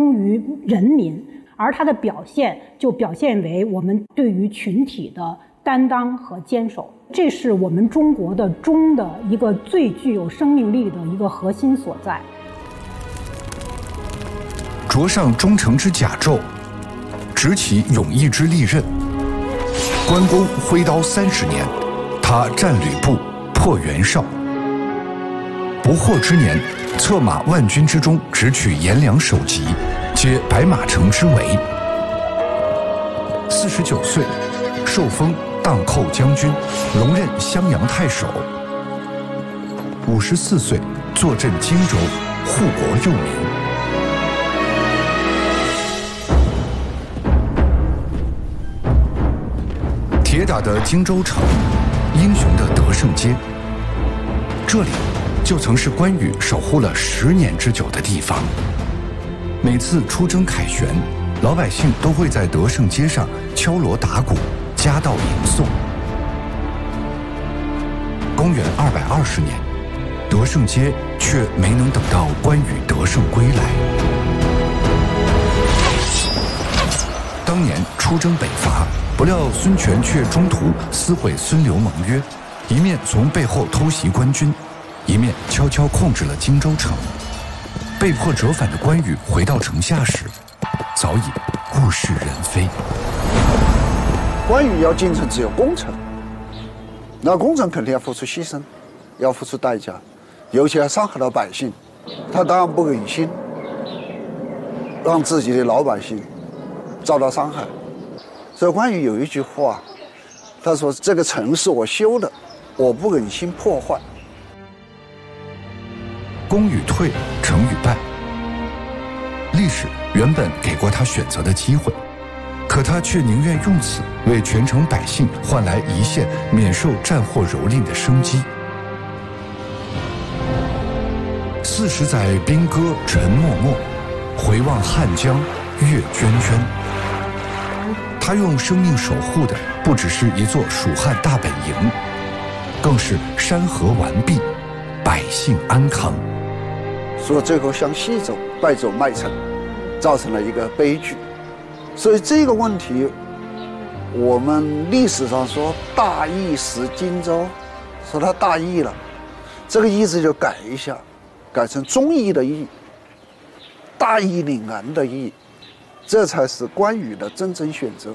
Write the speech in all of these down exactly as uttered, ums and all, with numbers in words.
忠于人民，而它的表现就表现为我们对于群体的担当和坚守，这是我们中国的忠的一个最具有生命力的一个核心所在。 着上忠诚之甲胄，执起勇毅之利刃。关公挥刀三十年，他战吕布，破袁绍。不惑之年，策马万军之中，直取颜良首级，皆白马城之围。四十九岁，受封荡寇将军，龙任襄阳太守。五十四岁，坐镇荆州，护国佑民。铁打的荆州城，英雄的德胜街，这里就曾是关羽守护了十年之久的地方。每次出征凯旋，老百姓都会在德胜街上敲锣打鼓，夹道迎送。公元二百二十年，德胜街却没能等到关羽得胜归来。当年出征北伐，不料孙权却中途撕毁孙刘盟约，一面从背后偷袭官军，一面悄悄控制了荆州城。被迫折返的关羽回到城下时，早已物是人非。 关羽要进城，只有攻城，那攻城肯定要付出牺牲，要付出代价，尤其还伤害到百姓，他当然不忍心让自己的老百姓遭到伤害。所以关羽有一句话，他说：“这个城是我修的，我不忍心破坏。” 攻与退，成与败，历史原本给过他选择的机会，可他却宁愿用此为全城百姓换来一线免受战祸蹂躏的生机。四十载兵戈尘漠漠，回望汉江月涓涓。他用生命守护的不只是一座蜀汉大本营，更是山河完毕，百姓安康。 说最后向西走，败走麦城，造成了一个悲剧。所以这个问题，我们历史上说大义失荆州，说他大义了，这个义字就改一下，改成忠义的义，大义凛然的义，这才是关羽的真正选择。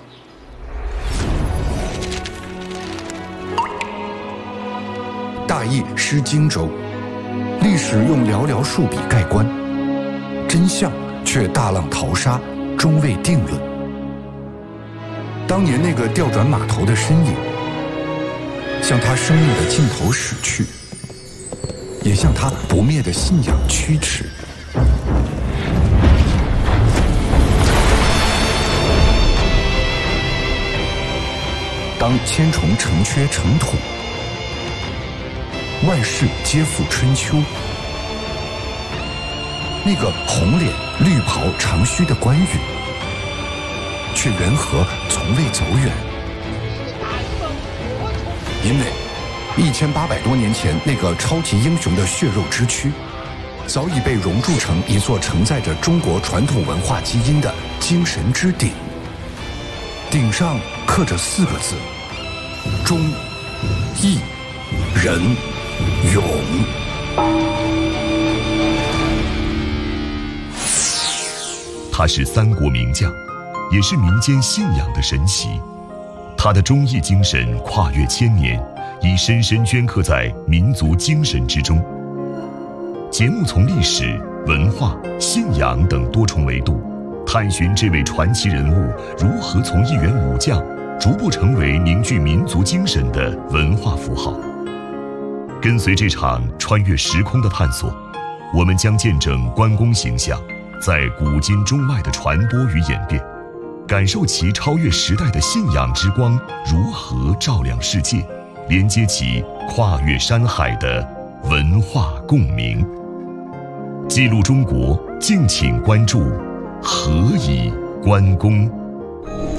大义失荆州，历史用寥寥数笔盖棺，真相却大浪淘沙，终未定论。当年那个调转马头的身影，向他生命的尽头驶去，也向他不灭的信仰驱驰。当千重城阙成土，万事皆付春秋，那个红脸绿袍长须的关羽，却缘何从未走远？因为一千八百多年前那个超级英雄的血肉之躯，早已被熔铸成一座承载着中国传统文化基因的精神之鼎，顶上刻着四个字：忠、义、仁、勇。 他是三国名将，也是民间信仰的神奇。他的忠义精神跨越千年，已深深镌刻在民族精神之中。节目从历史、文化、信仰等多重维度，探寻这位传奇人物如何从一员武将逐步成为凝聚民族精神的文化符号。跟随这场穿越时空的探索，我们将见证关公形象在古今中外的传播与演变，感受其超越时代的信仰之光如何照亮世界，连接起跨越山海的文化共鸣。记录中国，敬请关注何以关公。